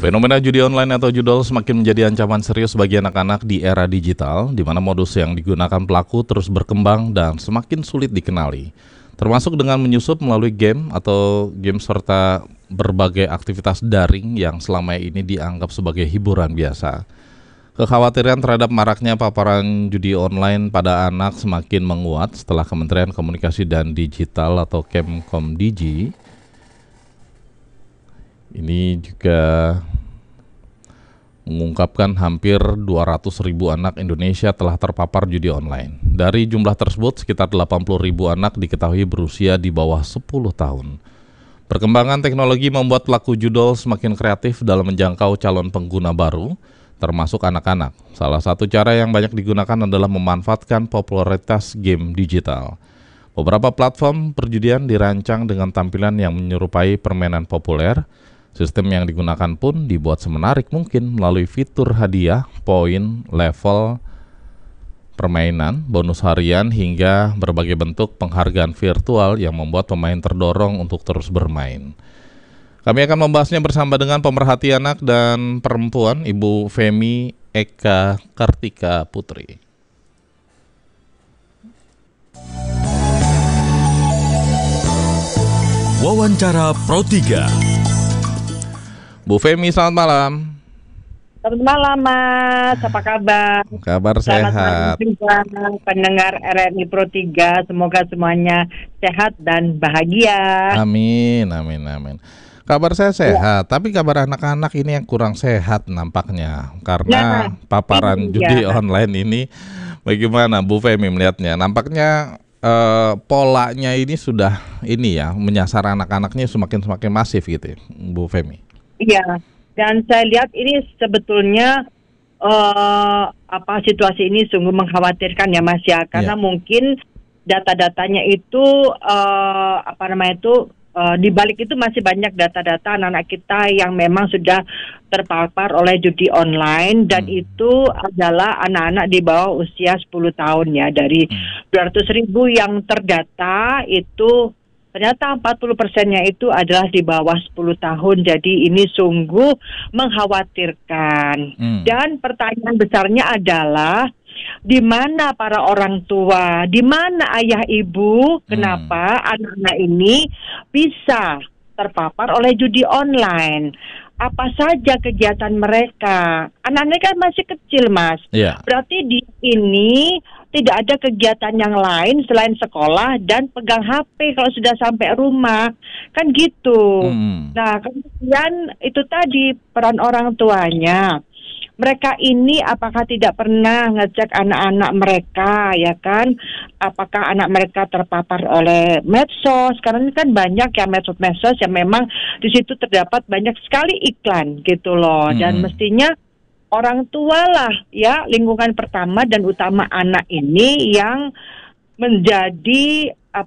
Fenomena judi online atau judol semakin menjadi ancaman serius bagi anak-anak di era digital, di mana modus yang digunakan pelaku terus berkembang dan semakin sulit dikenali, termasuk dengan menyusup melalui game serta berbagai aktivitas daring yang selama ini dianggap sebagai hiburan biasa. Kekhawatiran terhadap maraknya paparan judi online pada anak semakin menguat setelah Kementerian Komunikasi dan Digital atau Kemkomdigi ini juga mengungkapkan hampir 200.000 anak Indonesia telah terpapar judi online. Dari jumlah tersebut, sekitar 80.000 anak diketahui berusia di bawah 10 tahun. Perkembangan teknologi membuat pelaku judol semakin kreatif dalam menjangkau calon pengguna baru, termasuk anak-anak. Salah satu cara yang banyak digunakan adalah memanfaatkan popularitas game digital. Beberapa platform perjudian dirancang dengan tampilan yang menyerupai permainan populer. Sistem yang digunakan pun dibuat semenarik mungkin melalui fitur hadiah, poin, level permainan, bonus harian, hingga berbagai bentuk penghargaan virtual yang membuat pemain terdorong untuk terus bermain. Kami akan membahasnya bersama dengan pemerhati anak dan perempuan, Ibu Femi Eka Kartika Putri. Wawancara Pro 3. Bu Femi, selamat malam. Selamat malam, Mas. Apa kabar? Kabar sehat. Selamat malam pendengar RRI Pro 3. Semoga semuanya sehat dan bahagia. Amin, amin, amin. Kabar saya sehat, tapi kabar anak-anak ini yang kurang sehat nampaknya. Karena paparan judi online ini, bagaimana Bu Femi melihatnya? Nampaknya polanya ini sudah menyasar anak-anaknya semakin masif gitu, Bu Femi. Iya, dan saya lihat ini sebetulnya situasi ini sungguh mengkhawatirkan ya, Mas ya, karena mungkin data-datanya itu di balik itu masih banyak data-data anak-anak kita yang memang sudah terpapar oleh judi online, dan itu adalah anak-anak di bawah usia 10 tahun ya. Dari 200.000 yang terdata itu ternyata 40%-nya itu adalah di bawah 10 tahun. Jadi ini sungguh mengkhawatirkan. Dan pertanyaan besarnya adalah, di mana para orang tua, di mana ayah ibu, kenapa anak-anak ini bisa terpapar oleh judi online? Apa saja kegiatan mereka? Anak-anak kan masih kecil, Mas. Berarti di ini tidak ada kegiatan yang lain selain sekolah dan pegang HP kalau sudah sampai rumah. Kan gitu. Nah, kemudian itu tadi peran orang tuanya. Mereka ini apakah tidak pernah ngecek anak-anak mereka, ya kan? Apakah anak mereka terpapar oleh medsos? Karena ini kan banyak ya medsos yang memang di situ terdapat banyak sekali iklan gitu loh. Dan mestinya orang tua lah ya, lingkungan pertama dan utama anak ini yang menjadi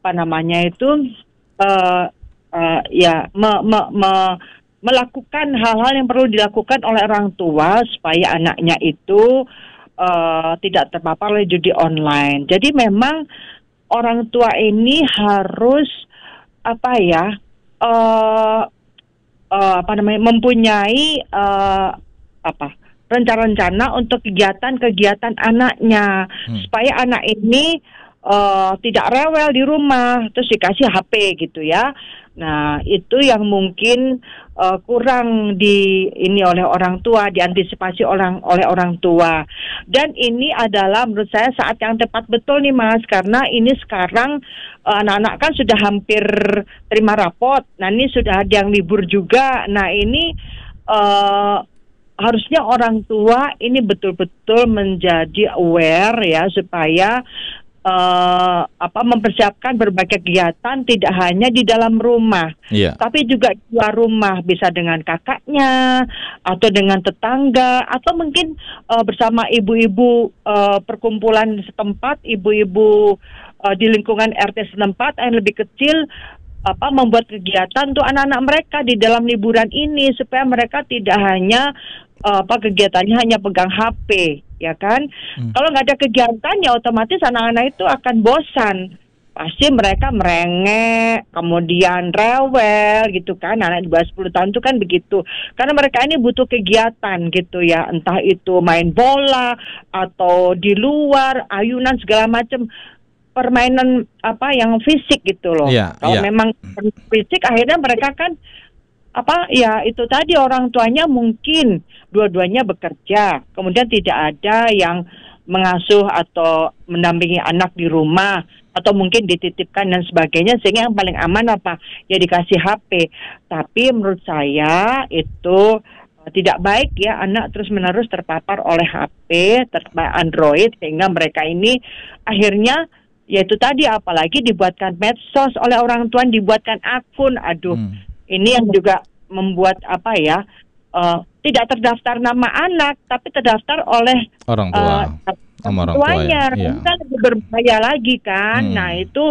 melakukan hal-hal yang perlu dilakukan oleh orang tua supaya anaknya itu tidak terpapar oleh judi online. Jadi memang orang tua ini harus mempunyai rencana-rencana untuk kegiatan-kegiatan anaknya supaya anak ini tidak rewel di rumah terus dikasih HP gitu ya. Nah, itu yang mungkin kurang oleh orang tua, diantisipasi oleh orang tua. Dan ini adalah menurut saya saat yang tepat betul nih, Mas, karena ini sekarang anak-anak kan sudah hampir terima rapot. Nah, ini sudah ada yang libur juga. Nah, ini harusnya orang tua ini betul-betul menjadi aware ya, supaya mempersiapkan berbagai kegiatan tidak hanya di dalam rumah, tapi juga di luar rumah, bisa dengan kakaknya atau dengan tetangga atau mungkin bersama ibu-ibu perkumpulan setempat, ibu-ibu di lingkungan RT setempat yang lebih kecil, membuat kegiatan untuk anak-anak mereka di dalam liburan ini supaya mereka tidak hanya kegiatannya hanya pegang HP, ya kan? Kalau nggak ada kegiatan ya otomatis anak-anak itu akan bosan. pasti mereka merengek, kemudian rewel gitu kan. Anak di bawah 10 tahun itu kan begitu. Karena mereka ini butuh kegiatan gitu ya, entah itu main bola atau di luar, ayunan segala macam permainan apa yang fisik gitu loh. Kalau memang fisik akhirnya mereka kan apa ya itu tadi orang tuanya mungkin dua-duanya bekerja, kemudian tidak ada yang mengasuh atau mendampingi anak di rumah atau mungkin dititipkan dan sebagainya, sehingga yang paling aman apa ya dikasih HP. Tapi menurut saya itu tidak baik ya anak terus-menerus terpapar oleh HP, terpapar Android, sehingga mereka ini akhirnya yaitu tadi apalagi dibuatkan medsos oleh orang tua, dibuatkan akun. Ini yang juga membuat apa ya tidak terdaftar nama anak, tapi terdaftar oleh orang tua, orang tuanya. Itu kan lebih berbahaya lagi kan. Nah itu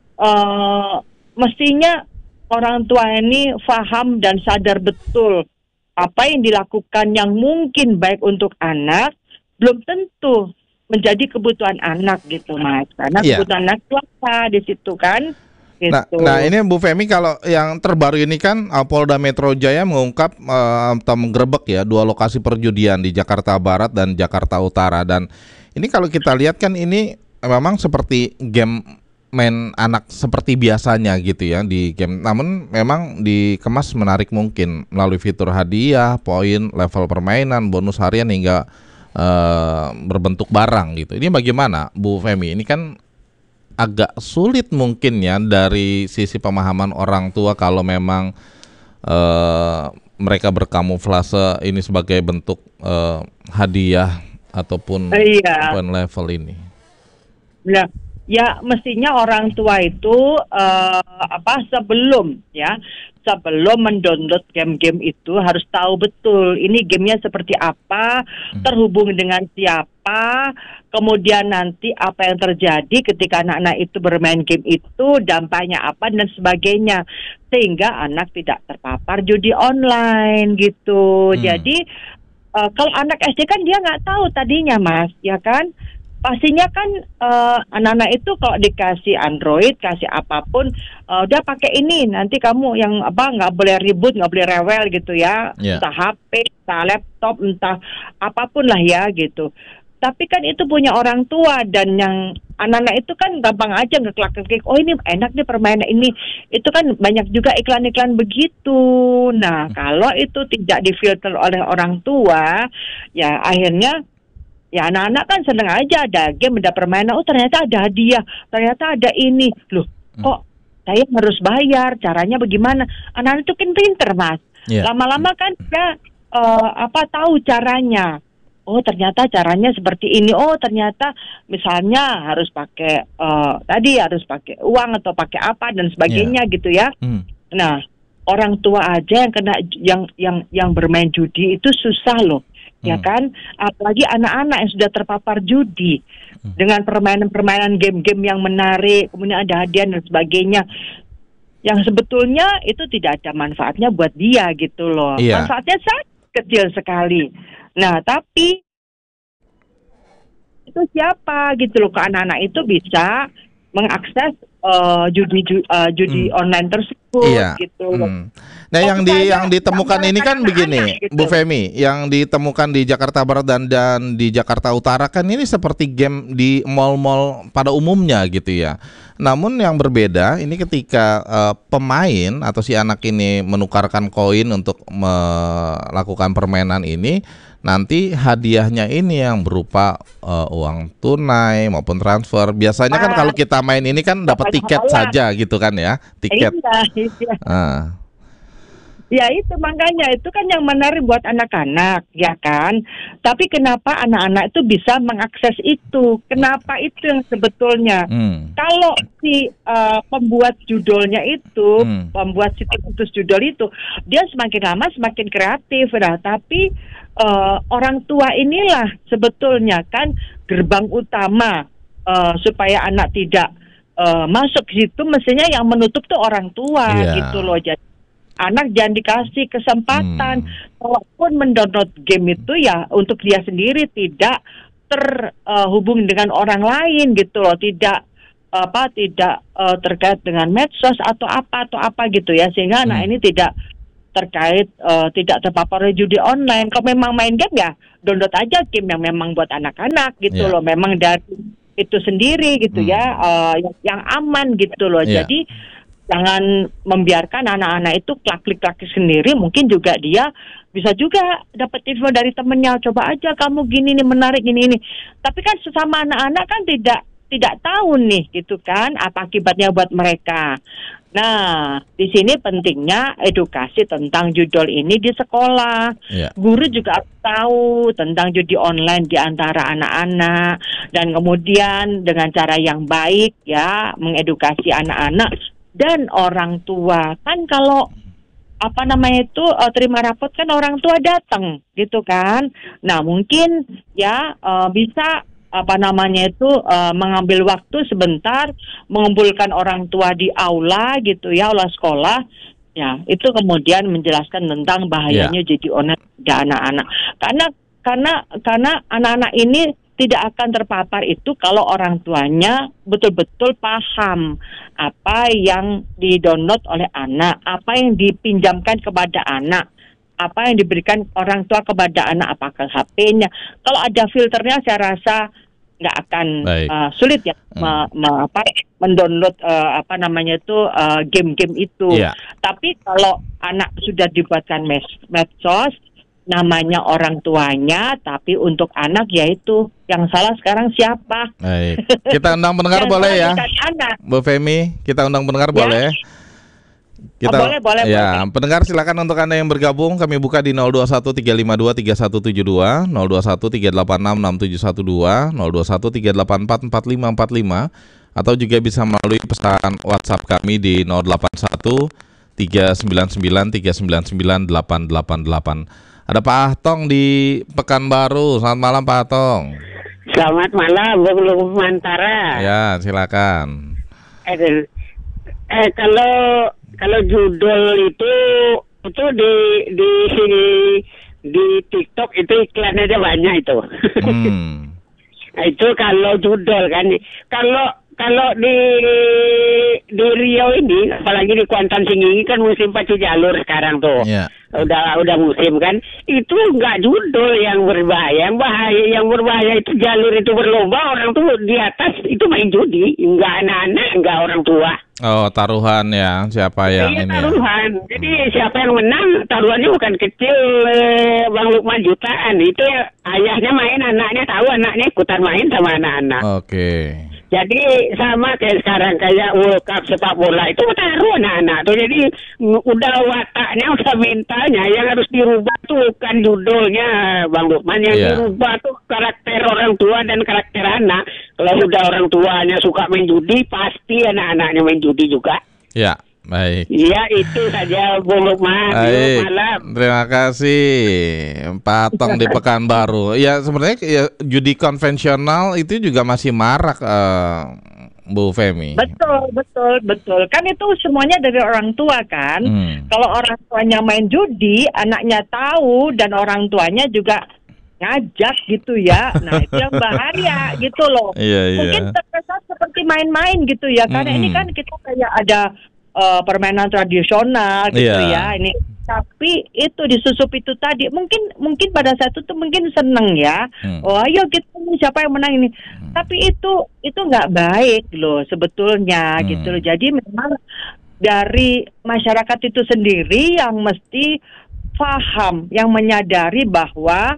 mestinya orang tua ini paham dan sadar betul apa yang dilakukan yang mungkin baik untuk anak belum tentu menjadi kebutuhan anak gitu Mas, karena kebutuhan anak itu apa di situ kan. Gitu. Nah ini Bu Femi, kalau yang terbaru ini kan Polda Metro Jaya mengungkap atau menggerebek ya 2 lokasi perjudian di Jakarta Barat dan Jakarta Utara, dan ini kalau kita lihat kan ini memang seperti game main anak seperti biasanya gitu ya di game, namun memang dikemas menarik mungkin melalui fitur hadiah, poin, level permainan, bonus harian hingga berbentuk barang gitu. Ini bagaimana Bu Femi? Ini kan agak sulit mungkin ya dari sisi pemahaman orang tua kalau memang mereka berkamuflase ini sebagai bentuk hadiah ataupun poin level ini. Ya mestinya orang tua itu sebelum mendownload game-game itu harus tahu betul ini gamenya seperti apa, terhubung dengan siapa, kemudian nanti apa yang terjadi ketika anak-anak itu bermain game itu, dampaknya apa dan sebagainya, sehingga anak tidak terpapar judi online gitu. Jadi kalau anak SD kan dia nggak tahu tadinya Mas, ya kan? Pastinya kan anak-anak itu kalau dikasih Android, kasih apapun, udah pakai ini, nanti kamu yang nggak boleh ribut, nggak boleh rewel gitu ya, entah HP, entah laptop, entah apapun lah ya gitu. Tapi kan itu punya orang tua, dan yang anak-anak itu kan gampang aja ngeklik-klik, oh ini enak nih permainan ini. Itu kan banyak juga iklan-iklan begitu. Nah kalau itu tidak difilter oleh orang tua, ya akhirnya ya anak-anak kan seneng aja ada game, ada permainan, oh ternyata ada hadiah, ternyata ada ini. Loh, kok saya harus bayar, caranya bagaimana? Anak-anak itu kan pinter Mas. Lama-lama kan dia tahu caranya. Oh ternyata caranya seperti ini. Oh ternyata misalnya harus pakai harus pakai uang atau pakai apa dan sebagainya gitu ya. Nah, orang tua aja yang kena yang bermain judi itu susah loh. Ya kan, apalagi anak-anak yang sudah terpapar judi dengan permainan-permainan game-game yang menarik, kemudian ada hadiah dan sebagainya, yang sebetulnya itu tidak ada manfaatnya buat dia gitu loh. Manfaatnya sangat kecil sekali. Nah tapi itu siapa gitu loh, ke anak-anak itu bisa mengakses judi online tersebut gitu. Nah yang ditemukan ini kan begini gitu. Bu Femi, yang ditemukan di Jakarta Barat dan di Jakarta Utara kan ini seperti game di mal-mal pada umumnya gitu ya. Namun yang berbeda ini ketika pemain atau si anak ini menukarkan koin untuk melakukan permainan ini, nanti hadiahnya ini yang berupa uang tunai maupun transfer. Biasanya kan kalau kita main ini kan dapat tiket saja gitu kan ya, tiket. Ya itu makanya itu kan yang menarik buat anak-anak ya kan. Tapi kenapa anak-anak itu bisa mengakses itu? Kenapa itu yang sebetulnya? Kalau si pembuat judulnya itu, pembuat situs judul itu, dia semakin lama semakin kreatif lah. Tapi orang tua inilah sebetulnya kan gerbang utama supaya anak tidak masuk ke situ, mestinya yang menutup tuh orang tua gitu loh. Jadi anak jangan dikasih kesempatan, walaupun mendownload game itu ya untuk dia sendiri, tidak terhubung dengan orang lain gitu loh, tidak terkait dengan medsos atau apa gitu ya, sehingga anak ini tidak terpapar oleh judi online. Kalau memang main game ya download aja game yang memang buat anak-anak gitu loh, memang dari itu sendiri gitu ya, yang aman gitu loh. Jadi jangan membiarkan anak-anak itu klik sendiri. Mungkin juga dia bisa juga dapat info dari temennya, coba aja kamu gini nih, menarik gini. Tapi kan sesama anak-anak kan tidak tahu nih gitu kan apa akibatnya buat mereka. Nah, di sini pentingnya edukasi tentang judul ini di sekolah. Guru juga tahu tentang judi online di antara anak-anak, dan kemudian dengan cara yang baik ya mengedukasi anak-anak dan orang tua. Kan kalau terima rapot kan orang tua datang gitu kan. Nah, mungkin ya bisa mengambil waktu sebentar, mengumpulkan orang tua di aula gitu ya, aula sekolah. Ya, itu kemudian menjelaskan tentang bahayanya judi online pada anak-anak. Karena anak-anak ini tidak akan terpapar itu kalau orang tuanya betul-betul paham apa yang di-download oleh anak, apa yang dipinjamkan kepada anak, apa yang diberikan orang tua kepada anak, apakah HP-nya. Kalau ada filternya, saya rasa nggak akan sulit ya mendownload game-game itu. Tapi kalau anak sudah dibuatkan medsos, namanya orang tuanya, tapi untuk anak yaitu yang salah sekarang siapa? Baik. Kita undang pendengar boleh ya, Bu Femi? Kita undang pendengar boleh? Boleh. Ya, pendengar silakan untuk Anda yang bergabung, kami buka di 0213523172, 0213866712, 0213844545, atau juga bisa melalui pesan WhatsApp kami di 081399399888. Ada Pak Ahtong di Pekanbaru. Selamat malam Pak Ahtong. Selamat malam, Bung Lumantara. Ya, silakan. Kalau judul itu di TikTok itu iklannya aja banyak itu. Nah, itu kalau judul kan. Kalau di Riau ini, apalagi di Kuantan Singgi kan musim pacu jalur sekarang tuh. Udah musim kan. Itu enggak judul yang berbahaya. Yang berbahaya itu jalur itu berlomba, orang tuh di atas itu main judi, enggak anak-anak, enggak orang tua. Oh, taruhan ya, siapa yang ini? Taruhan. Jadi siapa yang menang, taruhannya bukan kecil, Bang Lukman, jutaan. Itu ayahnya main, anaknya tahu, anaknya ikutan main sama anak-anak. Oke. Jadi sama kayak sekarang, kayak World Cup sepak bola itu taruh anak-anak tuh. Jadi udah wataknya, udah mentalnya yang harus dirubah tuh bukan judulnya, Bang Lukman. Yang dirubah tuh karakter orang tua dan karakter anak. Kalau udah orang tuanya suka main judi, pasti anak-anaknya main judi juga. Ya, baik. Iya, itu saja Bung Lukman. Malam. Terima kasih Pak Ahtong di Pekanbaru. Ya, sebenarnya ya, judi konvensional itu juga masih marak, Bu Femi. Betul. Kan itu semuanya dari orang tua kan. Kalau orang tuanya main judi, anaknya tahu dan orang tuanya juga ngajak gitu ya. Nah, itu yang bahaya gitu loh. Mungkin terkesan seperti main-main gitu ya. Karena ini kan kita kayak ada permainan tradisional gitu ya. Ini tapi itu disusup itu tadi. Mungkin pada saat itu mungkin seneng ya. Oh, ayo kita siapa yang menang ini. Tapi itu nggak baik loh sebetulnya gitu loh. Jadi memang dari masyarakat itu sendiri yang mesti paham, yang menyadari bahwa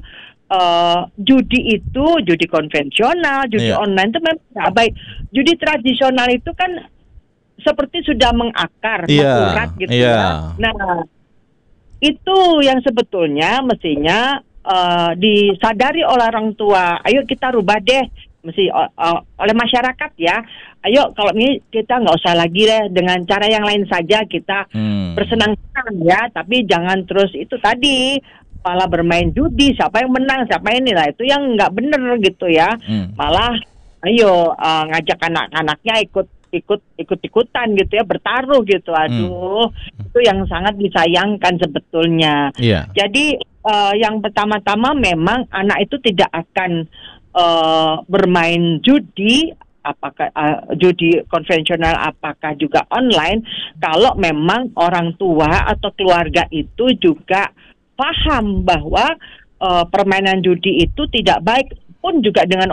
judi itu, judi konvensional, judi online itu memang tidak baik. Judi tradisional itu kan seperti sudah mengakar, mengurat gitu ya. Nah, itu yang sebetulnya mestinya disadari oleh orang tua. Ayo kita rubah deh, mesti oleh masyarakat ya. Ayo kalau ini kita nggak usah lagi deh dengan cara yang lain saja kita bersenang-senang ya. Tapi jangan terus itu tadi malah bermain judi, siapa yang menang, siapa ini lah, itu yang nggak bener gitu ya. Malah ayo ngajak anak-anaknya ikut-ikutan gitu ya, bertaruh gitu. Aduh, itu yang sangat disayangkan sebetulnya. Jadi yang pertama-tama memang anak itu tidak akan bermain judi apakah judi konvensional, apakah juga online, kalau memang orang tua atau keluarga itu juga paham bahwa permainan judi itu tidak baik, pun juga dengan